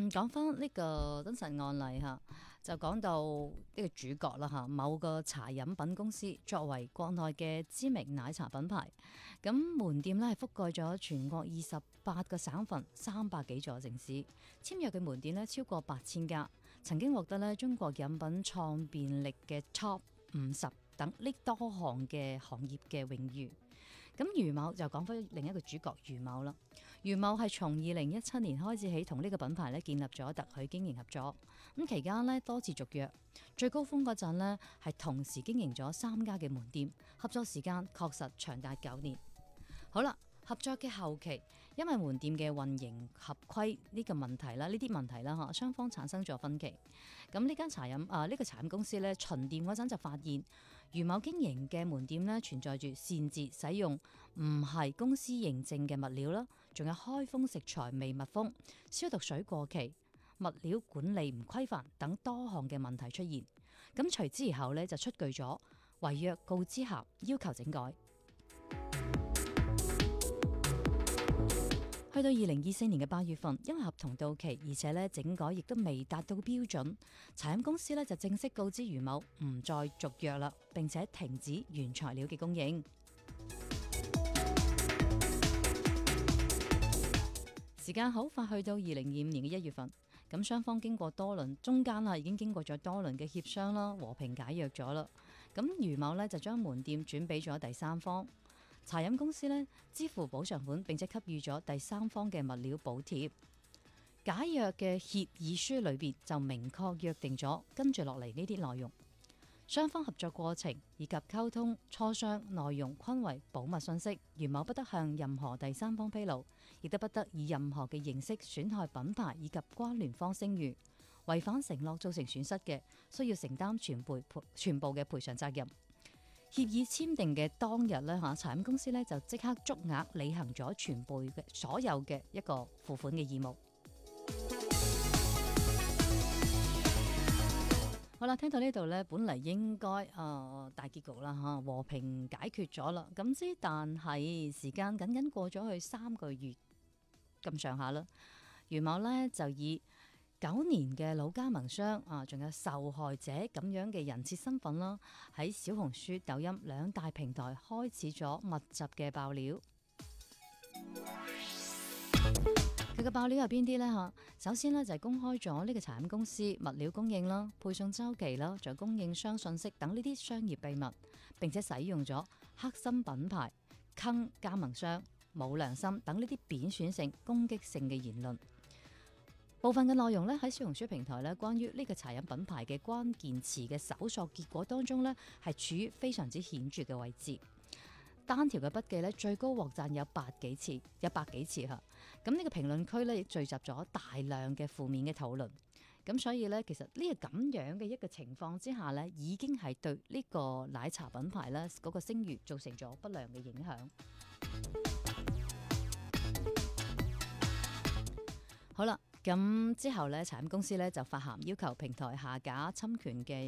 講翻呢個真實案例嚇，就講到呢個主角啦嚇，某個茶飲品公司作為國內嘅知名奶茶品牌，咁門店咧係覆蓋咗全國28個省份、300幾座城市，簽約嘅門店咧超過8000家，曾經獲得咧中國飲品創變力嘅 Top 50等呢多項嘅行業嘅榮譽。咁余某就講翻另一個主角余某啦。余某係從2017年開始起同呢個品牌咧建立咗特許經營合作，咁期間咧多次續約，最高峰嗰陣咧係同時經營咗3家嘅門店，合作時間確實長達9年。好啦。合作嘅後期，因為門店嘅運營合規呢個問題啦，呢啲問題啦嚇，雙方產生咗分歧。咁呢間呢個茶飲公司咧巡店嗰陣就發現，余某經營嘅門店咧存在住擅自使用唔係公司認證嘅物料啦，仲有開封食材未密封、消毒水過期、物料管理唔規範等多項嘅問題出現。咁隨之而後咧就出具咗違約告知函，要求整改。去到2024年嘅8月份，因為合同到期，而且咧整改亦都未達到標準，茶飲公司咧就正式告知余某唔再續約啦，並且停止原材料嘅供應。時間好快去到2025年嘅1月份，咁雙方經過多輪中間已經經過咗多輪嘅協商啦，和平解約咗啦。咁余某咧就將門店轉俾咗第三方。茶飲公司咧支付補償款，並且給予咗第三方嘅物料補貼。解約嘅協議書裏邊就明確約定咗跟住落嚟呢啲內容，雙方合作過程以及溝通磋商內容均為保密信息，余某不得向任何第三方披露，亦都不得以任何嘅形式損害品牌以及關聯方聲譽。違反承諾造成損失嘅，需要承擔全部嘅賠償責任。協議簽訂嘅當日咧嚇，茶飲公司咧就即刻足額履行咗全部嘅所有嘅一個付款嘅義務。好啦，聽到呢度咧，本嚟應該大結局啦嚇，和平解決咗啦。咁之但係時間僅僅過咗去3個月咁上下啦，余某咧就以9年嘅老加盟商仲有受害者咁樣嘅人設身份啦，喺小紅書、抖音2大平台開始咗密集嘅爆料。佢嘅爆料有邊啲呢？首先呢，就係公開咗呢個茶飲公司物料供應啦、配送周期啦、仲有供應商信息等呢啲商業秘密，並且使用咗黑心品牌、坑加盟商、冇良心等呢啲貶損性、攻擊性嘅言論。部分嘅內容咧喺小紅書平台咧，關於呢個茶飲品牌嘅關鍵詞嘅搜索結果當中咧，係處於非常之顯著嘅位置。單條嘅筆記咧，最高獲讚有100幾次嚇。咁呢個評論區咧亦聚集咗大量嘅負面嘅討論。咁所以咧，其實呢個咁樣嘅一個情況之下咧，已經係對呢個奶茶品牌咧嗰個聲譽造成咗不良嘅影響。好啦。咁之後咧，茶飲公司咧就發函要求平台下架侵權嘅